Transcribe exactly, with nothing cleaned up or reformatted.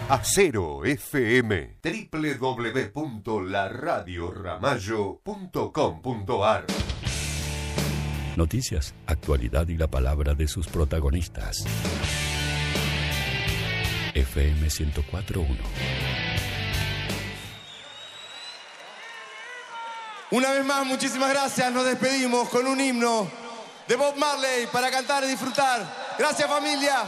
Acero F M, doble u doble u doble u punto la radio ramallo punto com punto a r. Noticias, actualidad y la palabra de sus protagonistas. F M ciento cuatro punto uno. Una vez más, muchísimas gracias. Nos despedimos con un himno de Bob Marley para cantar y disfrutar. Gracias, familia.